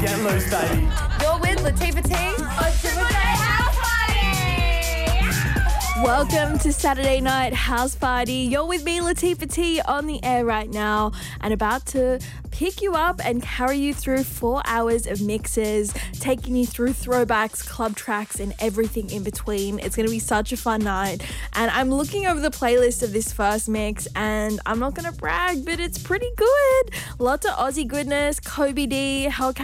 getting loose, baby. You're with Latifah T. Welcome to Saturday Night House Party. You're with me, Latifah T, on the air right now and about to pick you up and carry you through 4 hours of mixes, taking you through throwbacks, club tracks, and everything in between. It's going to be such a fun night. And I'm looking over the playlist of this first mix, and I'm not going to brag, but it's pretty good. Lots of Aussie goodness, Kobe D, Hellcat